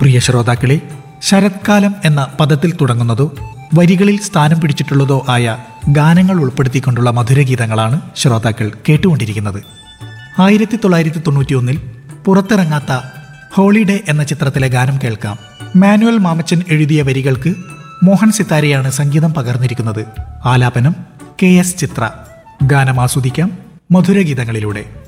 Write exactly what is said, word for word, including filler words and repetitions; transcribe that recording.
പ്രിയ ശ്രോതാക്കളെ, ശരത്കാലം എന്ന പദത്തിൽ തുടങ്ങുന്നതോ വരികളിൽ സ്ഥാനം പിടിച്ചിട്ടുള്ളതോ ആയ ഗാനങ്ങൾ ഉൾപ്പെടുത്തിക്കൊണ്ടുള്ള മധുരഗീതങ്ങളാണ് ശ്രോതാക്കൾ കേട്ടുകൊണ്ടിരിക്കുന്നത്. ആയിരത്തി തൊള്ളായിരത്തി തൊണ്ണൂറ്റി ഒന്നിൽ പുറത്തിറങ്ങാത്ത ഹോളിഡേ എന്ന ചിത്രത്തിലെ ഗാനം കേൾക്കാം. മാനുവൽ മാമച്ചൻ എഴുതിയ വരികൾക്ക് മോഹൻ സിത്താരയാണ് സംഗീതം പകർന്നിരിക്കുന്നത്. ആലാപനം കെ എസ് ചിത്ര. ഗാനം ആസ്വദിക്കാം മധുരഗീതങ്ങളിലൂടെ.